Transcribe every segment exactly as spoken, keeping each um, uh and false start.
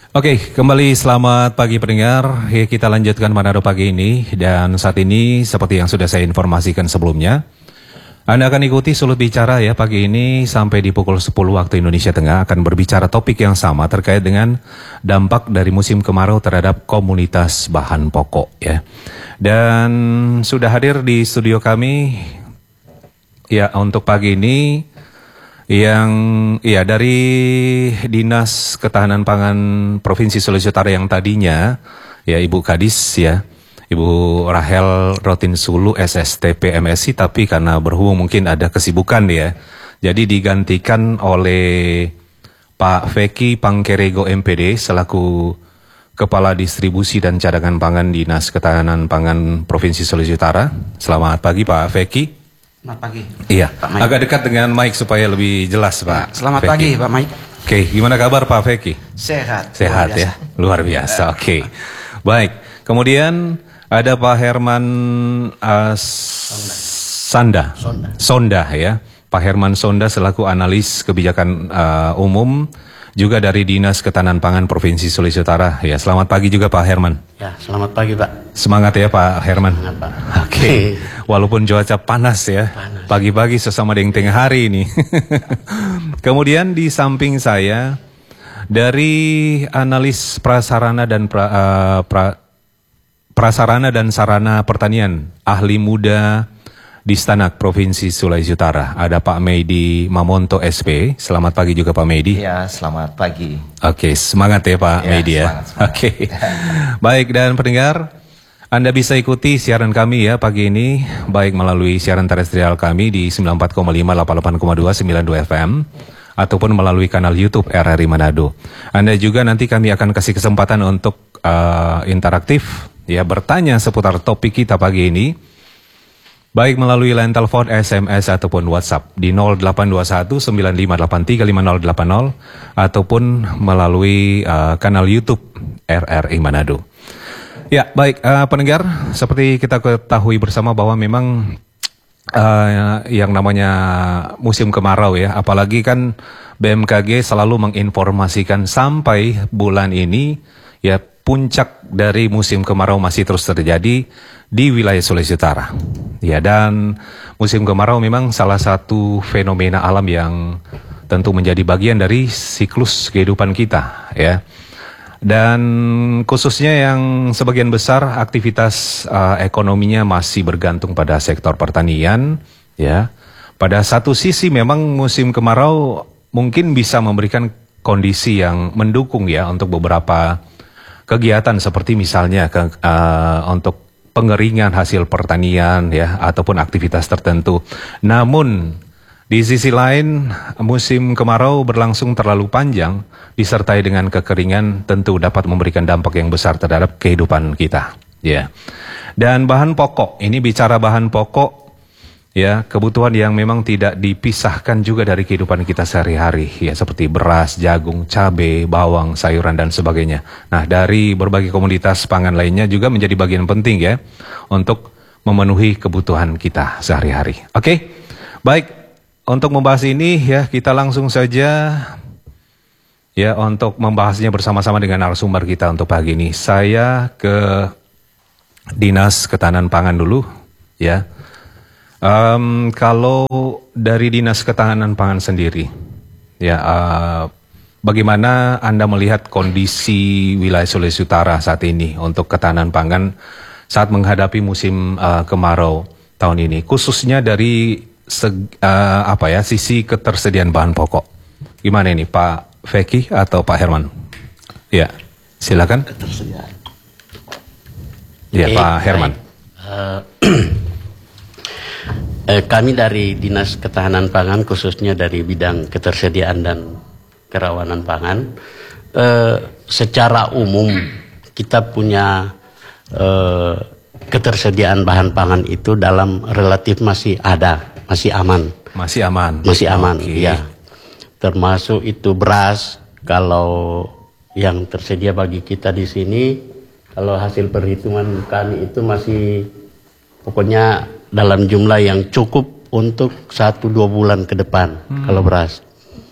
Oke, kembali selamat pagi pendengar. Ya, kita lanjutkan Manado pagi ini. Dan saat ini seperti yang sudah saya informasikan sebelumnya, Anda akan ikuti Sulut Bicara ya pagi ini sampai di pukul sepuluh waktu Indonesia Tengah, akan berbicara topik yang sama terkait dengan dampak dari musim kemarau terhadap komunitas bahan pokok ya. Dan sudah hadir di studio kami ya untuk pagi ini yang ya dari Dinas Ketahanan Pangan Provinsi Sulawesi Utara yang tadinya ya Ibu Kadis ya, Ibu Rahel Rotin Sulu S S T P M S I, tapi karena berhubung mungkin ada kesibukan ya, jadi digantikan oleh Pak Feki Pangkerego M P D selaku Kepala Distribusi dan Cadangan Pangan Dinas Ketahanan Pangan Provinsi Sulawesi Utara. Selamat pagi Pak Feki. Selamat pagi. Iya, agak dekat dengan mic supaya lebih jelas Pak. Selamat Feki. pagi Pak Mike. Oke, gimana kabar Pak Feki? Sehat. Sehat luar ya, luar biasa. Oke, baik. Kemudian ada Pak Herman uh, Sanda, Sonda. Sonda ya, Pak Herman Sonda selaku analis kebijakan uh, umum juga dari Dinas Ketahanan Pangan Provinsi Sulawesi Utara. Ya, selamat pagi juga Pak Herman. Ya, selamat pagi Pak. Semangat ya Pak Herman. Semangat Pak. Oke, walaupun cuaca panas ya, pagi-pagi sesama dengan tengah hari ini. Kemudian di samping saya dari analis prasarana dan pra, uh, pra, prasarana dan sarana pertanian, ahli muda di Stanak Provinsi Sulawesi Utara, ada Pak Meidi Mamonto S P. Selamat pagi juga Pak Meidi. Ya, selamat pagi. Oke, semangat ya Pak Ya, Meidi ya. semangat, semangat. Oke, baik, dan pendengar, Anda bisa ikuti siaran kami ya pagi ini, baik melalui siaran terestrial kami di sembilan puluh empat koma lima, delapan puluh delapan koma dua, sembilan puluh dua F M, ataupun melalui kanal YouTube R R I Manado. Anda juga nanti kami akan kasih kesempatan untuk uh, interaktif, ya bertanya seputar topik kita pagi ini, baik melalui line telepon, S M S, ataupun WhatsApp di nol delapan dua satu sembilan lima delapan tiga lima nol delapan nol, ataupun melalui uh, kanal YouTube R R I Manado. Ya, baik uh, pendengar, seperti kita ketahui bersama bahwa memang uh, yang namanya musim kemarau ya, apalagi kan B M K G selalu menginformasikan sampai bulan ini ya puncak dari musim kemarau masih terus terjadi di wilayah Sulawesi Utara. Ya, dan musim kemarau memang salah satu fenomena alam yang tentu menjadi bagian dari siklus kehidupan kita ya. Dan khususnya yang sebagian besar aktivitas uh, ekonominya masih bergantung pada sektor pertanian ya. Pada satu sisi memang musim kemarau mungkin bisa memberikan kondisi yang mendukung ya untuk beberapa kegiatan seperti misalnya ke, uh, untuk pengeringan hasil pertanian ya ataupun aktivitas tertentu. Namun di sisi lain musim kemarau berlangsung terlalu panjang disertai dengan kekeringan tentu dapat memberikan dampak yang besar terhadap kehidupan kita ya. Dan bahan pokok, ini bicara bahan pokok ya, kebutuhan yang memang tidak dipisahkan juga dari kehidupan kita sehari-hari ya, seperti beras, jagung, cabai, bawang, sayuran dan sebagainya. Nah, dari berbagai komoditas pangan lainnya juga menjadi bagian penting ya untuk memenuhi kebutuhan kita sehari-hari. Oke, baik, untuk membahas ini ya kita langsung saja ya untuk membahasnya bersama-sama dengan narasumber kita untuk pagi ini. Saya ke Dinas Ketahanan Pangan dulu ya. Um, kalau dari Dinas Ketahanan Pangan sendiri, ya uh, bagaimana Anda melihat kondisi wilayah Sulawesi Utara saat ini untuk ketahanan pangan saat menghadapi musim uh, kemarau tahun ini, khususnya dari seg, uh, apa ya sisi ketersediaan bahan pokok? Gimana ini Pak Feki atau Pak Herman? Ya, silakan. Ketersediaan. Ya, Oke, Pak Herman. Uh, Eh, kami dari Dinas Ketahanan Pangan khususnya dari bidang ketersediaan dan kerawanan pangan, eh, secara umum kita punya eh, ketersediaan bahan pangan itu dalam relatif masih ada, masih aman. Masih aman. Masih aman, okay. ya. Termasuk itu beras, kalau yang tersedia bagi kita di sini, kalau hasil perhitungan kami itu masih pokoknya dalam jumlah yang cukup untuk satu dua bulan ke depan hmm. kalau beras.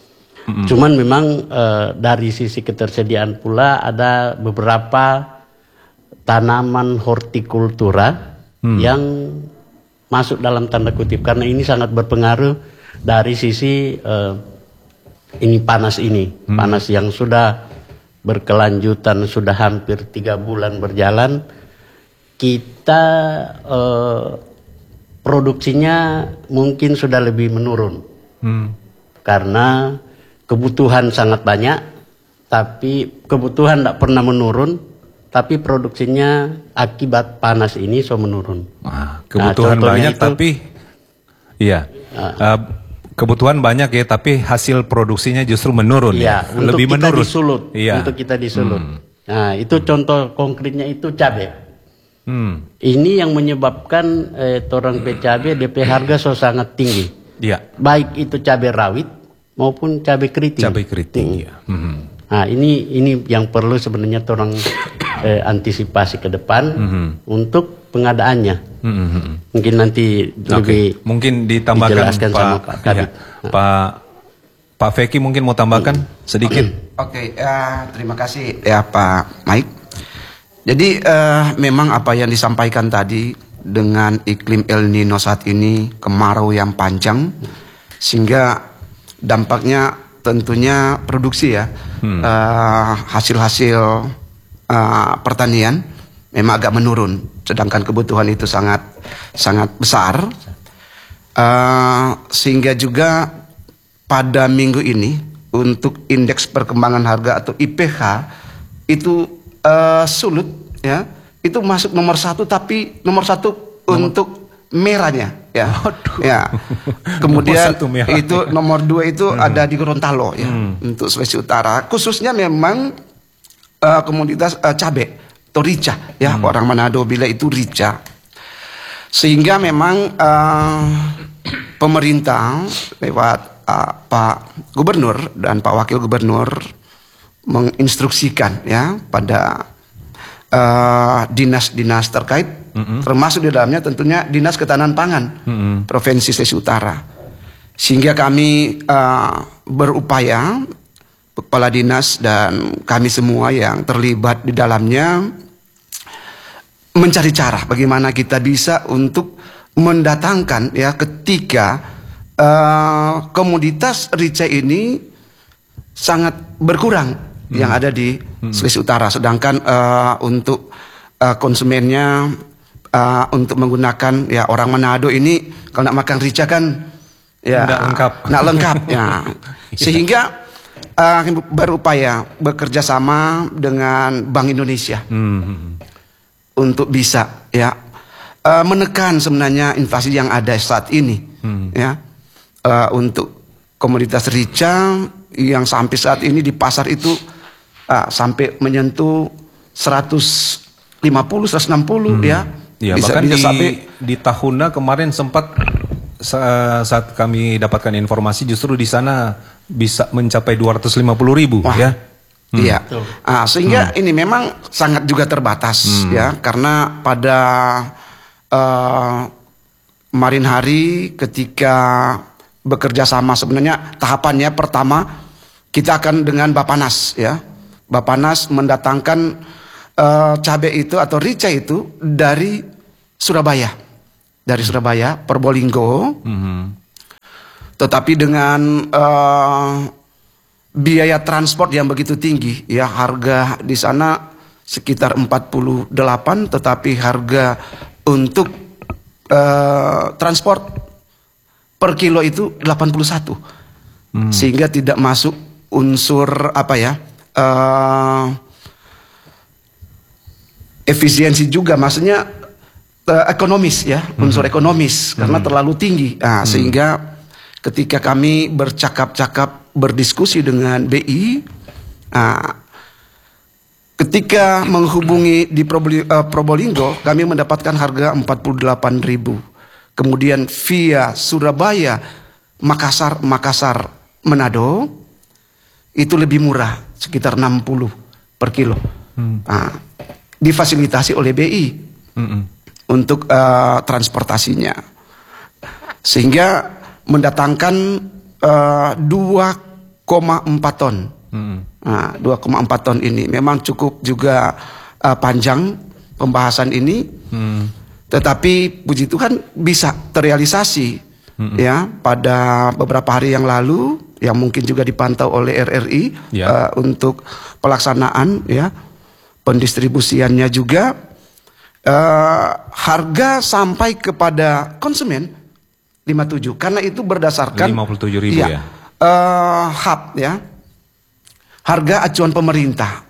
Mm-hmm. Cuman memang uh, dari sisi ketersediaan pula ada beberapa tanaman hortikultura hmm. yang masuk dalam tanda kutip karena ini sangat berpengaruh dari sisi uh, ini panas ini hmm. panas yang sudah berkelanjutan sudah hampir tiga bulan berjalan, kita uh, produksinya mungkin sudah lebih menurun hmm. karena kebutuhan sangat banyak tapi kebutuhan tidak pernah menurun. Tapi produksinya akibat panas ini so menurun. Wah, kebutuhan nah, banyak itu, tapi iya uh, uh, kebutuhan banyak ya, tapi hasil produksinya justru menurun iya, ya, lebih kita menurun. Disulut, iya. Untuk kita disulut. Hmm. Nah itu contoh konkretnya itu cabai. Hmm. Ini yang menyebabkan eh, torang pe cabai D P harga so sangat tinggi. Iya. Baik itu cabai rawit maupun cabai keriting. Cabai keriting. Hmm. Ya. Hmm. Nah ini ini yang perlu sebenarnya torang Eh, antisipasi ke depan mm-hmm. untuk pengadaannya. Mm-hmm. Mungkin nanti okay. lebih mungkin ditambahkan Pak sama Pak Kabit. Ya, Pak Pak Feki mungkin mau tambahkan mm. sedikit. Oke, okay, ya, terima kasih ya Pak Mike. Jadi uh, memang apa yang disampaikan tadi dengan iklim El Nino saat ini, kemarau yang panjang, sehingga dampaknya tentunya produksi ya, hmm. uh, hasil-hasil Uh, pertanian memang agak menurun, sedangkan kebutuhan itu sangat sangat besar, uh, sehingga juga pada minggu ini untuk indeks perkembangan harga atau I P H itu uh, sulut ya, itu masuk nomor satu tapi nomor satu nomor... untuk merahnya ya, Aduh. ya. Kemudian nomor itu nomor dua itu hmm. ada di Gorontalo ya hmm. untuk Sulawesi Utara, khususnya memang Uh, komoditas uh, cabai atau rica ya, hmm. orang Manado bila itu rica, sehingga memang uh, pemerintah lewat uh, Pak Gubernur dan Pak Wakil Gubernur menginstruksikan ya pada uh, dinas-dinas terkait, mm-hmm. termasuk di dalamnya tentunya Dinas Ketahanan Pangan mm-hmm. Provinsi Sulawesi Utara, sehingga kami uh, berupaya kepala dinas dan kami semua yang terlibat di dalamnya mencari cara bagaimana kita bisa untuk mendatangkan ya ketika uh, komoditas rica ini sangat berkurang hmm. yang ada di hmm. Sulawesi Utara, sedangkan uh, untuk uh, konsumennya uh, untuk menggunakan ya orang Manado ini kalau nak makan rica kan ya nggak lengkap, nggak lengkap ya, sehingga Uh, berupaya bekerja sama dengan Bank Indonesia hmm. untuk bisa ya uh, menekan sebenarnya inflasi yang ada saat ini hmm. ya uh, untuk komoditas rica yang sampai saat ini di pasar itu uh, sampai menyentuh seratus lima puluh seratus enam puluh hmm. ya, ya bisa, bahkan bisa di, sampai di tahunnya kemarin sempat saat kami dapatkan informasi justru di sana bisa mencapai dua ratus lima puluh ribu. Wah, ya. Hmm. Iya. Ah, sehingga hmm. ini memang sangat juga terbatas hmm. ya, karena pada uh, kemarin hari ketika bekerja sama sebenarnya tahapannya pertama kita akan dengan Bapanas ya. Bapanas mendatangkan uh, cabai itu atau rica itu dari Surabaya. Dari Surabaya, Probolinggo, mm-hmm. tetapi dengan uh, biaya transport yang begitu tinggi, ya harga di sana sekitar empat puluh delapan, tetapi harga untuk uh, transport per kilo itu delapan puluh satu, mm. sehingga tidak masuk unsur apa ya, uh, efisiensi juga, maksudnya Uh, ekonomis ya, unsur hmm. ekonomis karena hmm. terlalu tinggi. Nah, hmm. sehingga ketika kami bercakap-cakap berdiskusi dengan B I, nah, ketika menghubungi di Probolinggo kami mendapatkan harga empat puluh delapan ribu. Kemudian via Surabaya, Makassar, Makassar, Manado itu lebih murah, sekitar enam puluh per kilo. Hmm. Nah, difasilitasi oleh B I. Hmm. untuk uh, transportasinya, sehingga mendatangkan uh, dua koma empat ton. Hmm. Nah, dua koma empat ton ini memang cukup juga uh, panjang pembahasan ini. Hmm. Tetapi puji Tuhan bisa terrealisasi hmm. ya pada beberapa hari yang lalu yang mungkin juga dipantau oleh R R I yeah. uh, untuk pelaksanaan ya pendistribusiannya juga uh, harga sampai kepada konsumen lima puluh tujuh karena itu berdasarkan lima puluh tujuh ribu ya, ya? Uh, H A P ya harga acuan pemerintah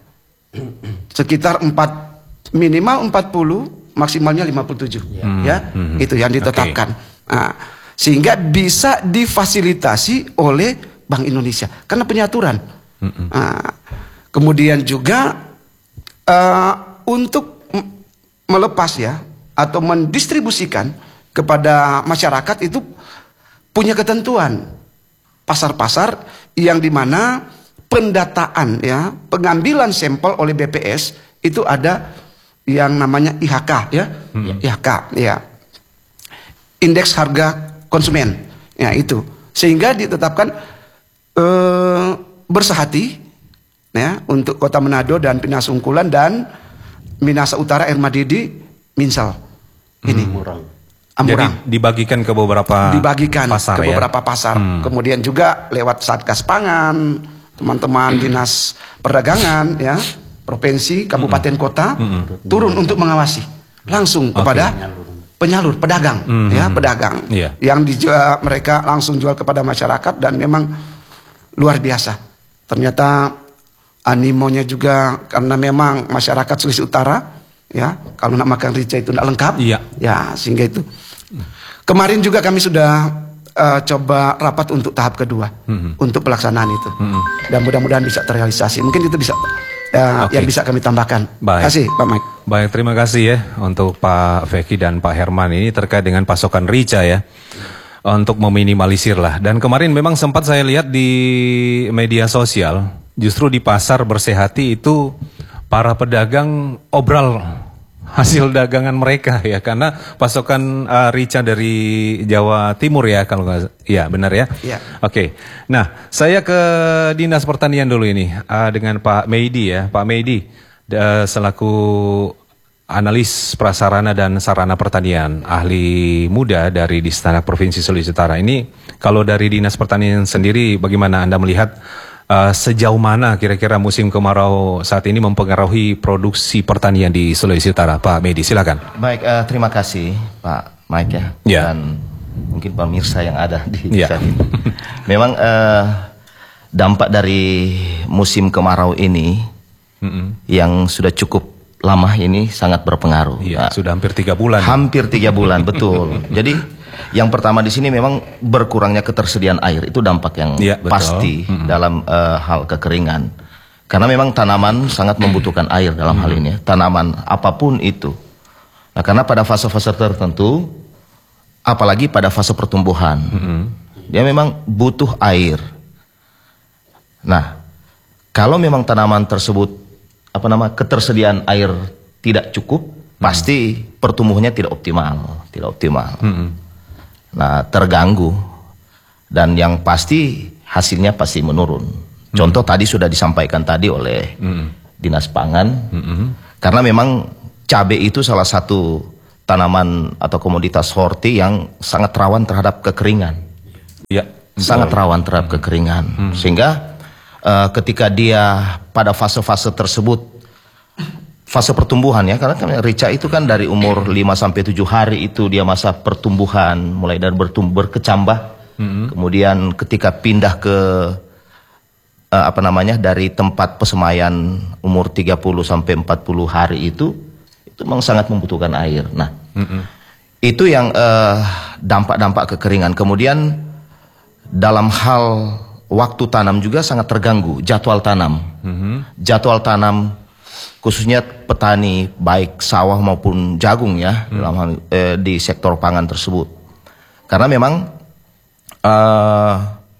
sekitar empat minimal empat puluh maksimalnya lima puluh tujuh hmm. ya hmm. itu yang ditetapkan. Okay. Nah, sehingga bisa difasilitasi oleh Bank Indonesia karena penyaturan. Mm-mm. Nah, kemudian juga uh, untuk melepas ya atau mendistribusikan kepada masyarakat itu punya ketentuan pasar-pasar yang dimana pendataan ya pengambilan sampel oleh B P S itu ada yang namanya I H K ya, mm-hmm. I H K ya indeks harga konsumen ya itu sehingga ditetapkan Uh, bersehati ya untuk Kota Manado dan Pinas Ungkulan dan Minahasa Utara Ermadidi Minsel ini Amurang. Amurang. Jadi dibagikan ke beberapa dibagikan pasar, ke ya? beberapa pasar. Hmm. Kemudian juga lewat Satgas Pangan, teman-teman Dinas Perdagangan ya, provinsi, kabupaten, hmm. kota hmm. turun untuk mengawasi langsung okay. kepada penyalur, pedagang hmm. ya, pedagang yeah. yang dijual, mereka langsung jual kepada masyarakat dan memang luar biasa. Ternyata animonya juga karena memang masyarakat Sulawesi Utara ya, kalau nak makan rica itu tidak lengkap. Iya. Ya, sehingga itu. Kemarin juga kami sudah uh, coba rapat untuk tahap kedua mm-hmm. untuk pelaksanaan itu. Mm-hmm. Dan mudah-mudahan bisa terrealisasi. Mungkin itu bisa uh, okay. yang bisa kami tambahkan. Baik. Terima kasih Pak Mike. Baik, terima kasih ya untuk Pak Feki dan Pak Herman ini terkait dengan pasokan rica ya. Untuk meminimalisir lah. Dan kemarin memang sempat saya lihat di media sosial, justru di pasar Bersehati itu para pedagang obral hasil dagangan mereka ya, karena pasokan uh, rica dari Jawa Timur ya kalau nggak, ya benar ya. Ya. Oke. Okay. Nah, saya ke Dinas Pertanian dulu ini uh, dengan Pak Meidi ya, Pak Meidi uh, selaku analis prasarana dan sarana pertanian, ahli muda dari Distanak Provinsi Sulawesi Utara. Ini kalau dari Dinas Pertanian sendiri bagaimana Anda melihat uh, sejauh mana kira-kira musim kemarau saat ini mempengaruhi produksi pertanian di Sulawesi Utara? Pak Medi, silakan. Baik, uh, terima kasih Pak Mike ya. Ya. Dan mungkin pemirsa yang ada di ya. Saat ini. Memang uh, dampak dari musim kemarau ini mm-mm. yang sudah cukup lama ini sangat berpengaruh. Iya, nah, sudah hampir tiga bulan. Hampir tiga bulan, betul. Jadi yang pertama di sini memang berkurangnya ketersediaan air itu dampak yang ya, pasti mm-hmm. dalam uh, hal kekeringan. Karena memang tanaman sangat membutuhkan air dalam mm-hmm. hal ini. Tanaman apapun itu. Nah, karena pada fase-fase tertentu, apalagi pada fase pertumbuhan, mm-hmm. dia memang butuh air. Nah, kalau memang tanaman tersebut apa nama ketersediaan air tidak cukup, hmm. pasti pertumbuhannya tidak optimal, tidak optimal. Hmm. Nah, terganggu dan yang pasti hasilnya pasti menurun. Hmm. Contoh tadi sudah disampaikan tadi oleh hmm. Dinas Pangan, hmm. karena memang cabai itu salah satu tanaman atau komoditas horti yang sangat rawan terhadap kekeringan. Ya, sangat rawan terhadap hmm. kekeringan, hmm. sehingga Uh, ketika dia pada fase-fase tersebut, fase pertumbuhan ya, karena kan rica itu kan dari umur lima sampai tujuh hari itu dia masa pertumbuhan, mulai dari bertumbuh berkecambah, mm-hmm. kemudian ketika pindah ke uh, apa namanya dari tempat pesemaian umur tiga puluh sampai empat puluh hari itu, itu memang sangat membutuhkan air. Nah, mm-hmm. itu yang uh, dampak-dampak kekeringan. Kemudian dalam hal waktu tanam juga sangat terganggu, jadwal tanam. Mm-hmm. Jadwal tanam khususnya petani baik sawah maupun jagung ya, mm. dalam hal eh, di sektor pangan tersebut. Karena memang uh,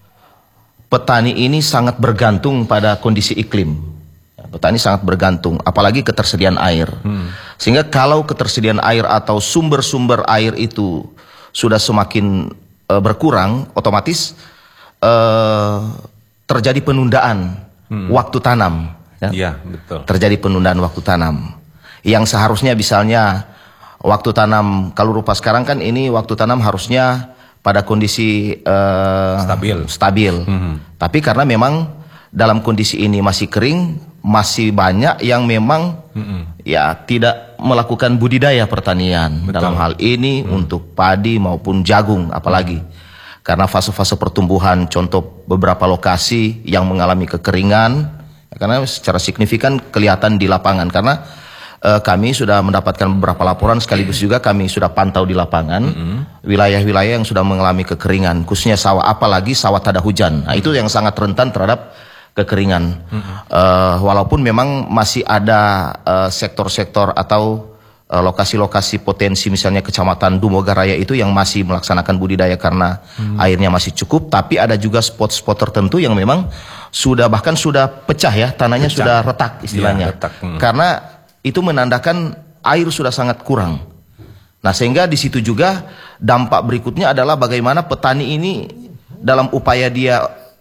petani ini sangat bergantung pada kondisi iklim. Petani sangat bergantung, apalagi ketersediaan air. Mm. Sehingga kalau ketersediaan air atau sumber-sumber air itu sudah semakin uh, berkurang, otomatis Uh, terjadi penundaan hmm. waktu tanam. Ya? Ya, betul. Terjadi penundaan waktu tanam. Yang seharusnya misalnya waktu tanam, kalau rupa sekarang kan ini waktu tanam harusnya pada kondisi uh, stabil. stabil. Hmm. Tapi karena memang dalam kondisi ini masih kering, masih banyak yang memang hmm. ya tidak melakukan budidaya pertanian. Betul. Dalam hal ini hmm. untuk padi maupun jagung apalagi. Hmm. Karena fase-fase pertumbuhan, contoh beberapa lokasi yang mengalami kekeringan, karena secara signifikan kelihatan di lapangan. Karena uh, kami sudah mendapatkan beberapa laporan, sekaligus juga kami sudah pantau di lapangan wilayah-wilayah mm-hmm. yang sudah mengalami kekeringan, khususnya sawah, apalagi sawah tada hujan. Nah, itu yang sangat rentan terhadap kekeringan. Mm-hmm. Uh, walaupun memang masih ada uh, sektor-sektor atau lokasi-lokasi potensi, misalnya Kecamatan Dumogaraya itu yang masih melaksanakan budidaya karena hmm. airnya masih cukup, tapi ada juga spot-spot tertentu yang memang sudah bahkan sudah pecah ya, tanahnya pecah. Sudah retak istilahnya. Ya, retak. Hmm. Karena itu menandakan air sudah sangat kurang. Nah, sehingga di situ juga dampak berikutnya adalah bagaimana petani ini dalam upaya dia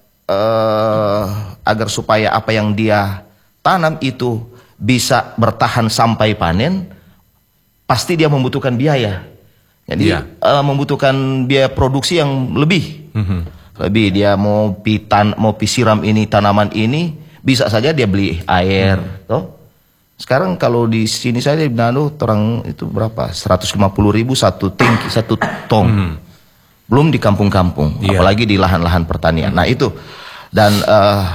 uh, agar supaya apa yang dia tanam itu bisa bertahan sampai panen, pasti dia membutuhkan biaya, jadi ya. uh, membutuhkan biaya produksi yang lebih, mm-hmm. lebih dia mau pitan, mau pisiram ini tanaman ini, bisa saja dia beli air, mm. toh. Sekarang kalau di sini saya di Manado, orang itu berapa? seratus lima puluh ribu satu tangki, satu tong, mm. belum di kampung-kampung, yeah. apalagi di lahan-lahan pertanian. Mm. Nah itu, dan uh,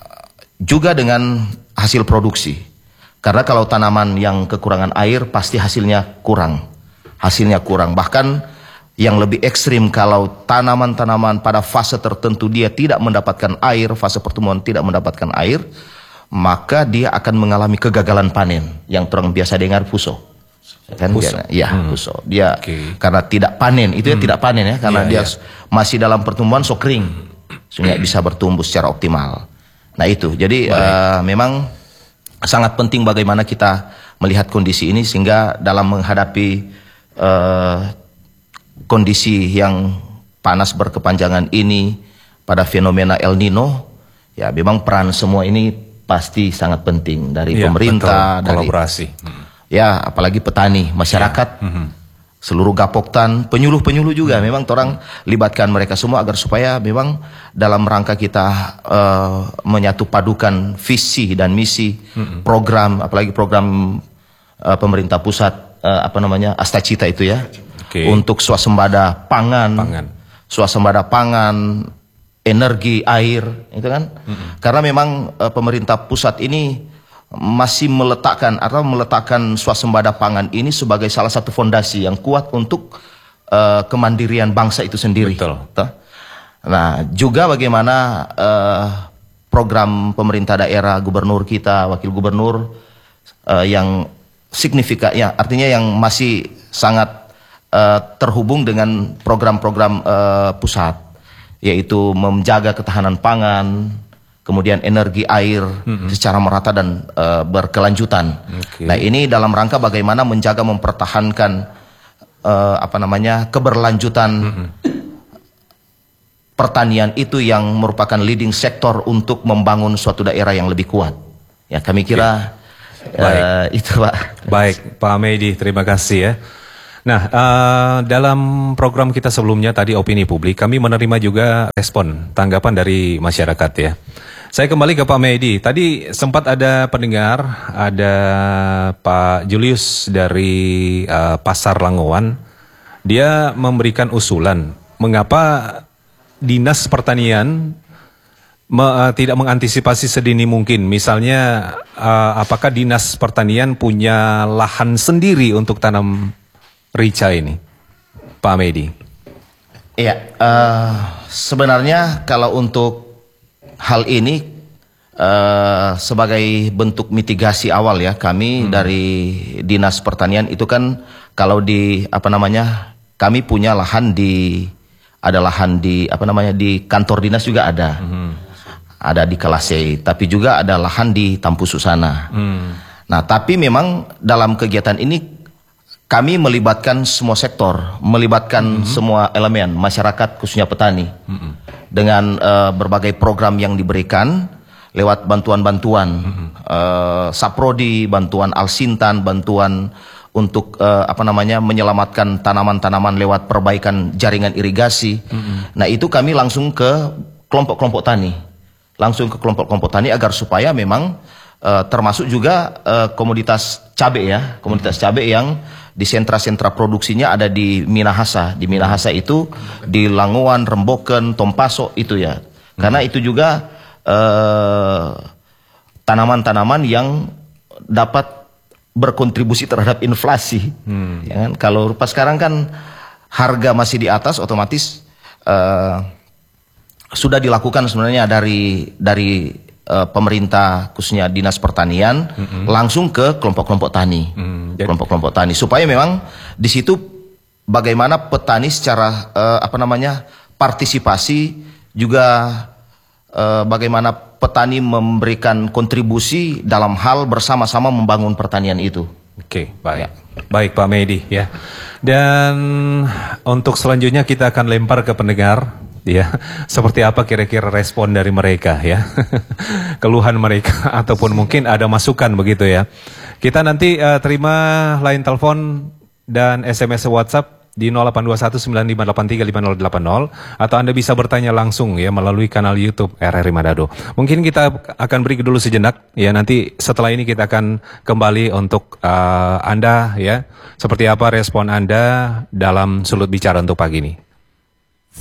juga dengan hasil produksi. Karena kalau tanaman yang kekurangan air pasti hasilnya kurang. Hasilnya kurang. Bahkan yang lebih ekstrim kalau tanaman-tanaman pada fase tertentu dia tidak mendapatkan air, fase pertumbuhan tidak mendapatkan air, maka dia akan mengalami kegagalan panen. Yang orang biasa dengar puso. Kan puso. Dia, ya, hmm. puso. Dia okay. karena tidak panen, itu ya hmm. tidak panen ya, karena yeah, dia yeah. masih dalam pertumbuhan so kering. Sehingga bisa bertumbuh secara optimal. Nah itu, jadi uh, memang sangat penting bagaimana kita melihat kondisi ini sehingga dalam menghadapi uh, kondisi yang panas berkepanjangan ini pada fenomena El Nino, ya memang peran semua ini pasti sangat penting dari ya, pemerintah, betul. Dari kolaborasi, ya apalagi petani, masyarakat, ya. mm-hmm. seluruh gapoktan, penyuluh-penyuluh juga, hmm. memang orang libatkan mereka semua agar supaya memang dalam rangka kita uh, menyatu padukan visi dan misi hmm. program, apalagi program uh, pemerintah pusat, uh, apa namanya, Astacita itu ya, okay. untuk swasembada pangan, pangan, swasembada pangan, energi, air, itu kan, hmm. karena memang uh, pemerintah pusat ini masih meletakkan atau meletakkan swasembada pangan ini sebagai salah satu fondasi yang kuat untuk uh, kemandirian bangsa itu sendiri. Betul. Nah, juga bagaimana uh, program pemerintah daerah, gubernur kita, wakil gubernur uh, yang signifikan, ya artinya yang masih sangat uh, terhubung dengan program-program uh, pusat, yaitu menjaga ketahanan pangan, kemudian energi air mm-hmm. secara merata dan uh, berkelanjutan. Okay. Nah ini dalam rangka bagaimana menjaga mempertahankan uh, apa namanya keberlanjutan mm-hmm. pertanian itu yang merupakan leading sektor untuk membangun suatu daerah yang lebih kuat. Ya kami kira okay. uh, itu Pak. Baik Pak Hamedi, terima kasih ya. Nah, uh, dalam program kita sebelumnya tadi opini publik, kami menerima juga respon tanggapan dari masyarakat ya. Saya kembali ke Pak Medi. Tadi sempat ada pendengar, ada Pak Julius dari uh, Pasar Langowan. Dia memberikan usulan, mengapa Dinas Pertanian me, uh, tidak mengantisipasi sedini mungkin. Misalnya, uh, apakah Dinas Pertanian punya lahan sendiri untuk tanam rica ini, Pak Medi? Iya, uh, sebenarnya kalau untuk hal ini uh, sebagai bentuk mitigasi awal ya, kami hmm. dari Dinas Pertanian itu kan kalau di apa namanya, kami punya lahan di, ada lahan di apa namanya di kantor dinas juga ada, hmm. ada di Kalasei, tapi juga ada lahan di Tampusu sana. Hmm. Nah tapi memang dalam kegiatan ini kami melibatkan semua sektor, melibatkan hmm. semua elemen masyarakat khususnya petani. Hmm. dengan uh, berbagai program yang diberikan lewat bantuan-bantuan mm-hmm. uh, Saprodi, bantuan Alsintan, bantuan untuk uh, apa namanya menyelamatkan tanaman-tanaman lewat perbaikan jaringan irigasi. Mm-hmm. Nah, itu kami langsung ke kelompok-kelompok tani. Langsung ke kelompok-kelompok tani agar supaya memang uh, termasuk juga uh, komoditas cabai ya, komoditas mm-hmm. cabai yang di sentra-sentra produksinya ada di Minahasa. Di Minahasa itu di Languan, Remboken, Tompaso itu ya. Karena itu juga tanaman-tanaman eh, yang dapat berkontribusi terhadap inflasi. Hmm. Ya kan? Kalau rupa sekarang kan harga masih di atas, otomatis eh, sudah dilakukan sebenarnya dari dari Uh, pemerintah khususnya Dinas Pertanian mm-hmm. langsung ke kelompok-kelompok tani, mm, kelompok-kelompok tani supaya memang di situ bagaimana petani secara uh, apa namanya partisipasi juga uh, bagaimana petani memberikan kontribusi dalam hal bersama-sama membangun pertanian itu. Oke, baik, ya. Baik Pak Medi ya. Dan untuk selanjutnya kita akan lempar ke pendengar. Ya, seperti apa kira-kira respon dari mereka ya, keluhan mereka ataupun mungkin ada masukan begitu ya. Kita nanti uh, terima line telepon dan S M S WhatsApp di nol delapan dua satu sembilan lima delapan tiga lima nol delapan nol atau Anda bisa bertanya langsung ya melalui kanal YouTube R R I Manado. Mungkin kita akan break dulu sejenak ya, nanti setelah ini kita akan kembali untuk uh, Anda ya, seperti apa respon Anda dalam Sulut Bicara untuk pagi ini.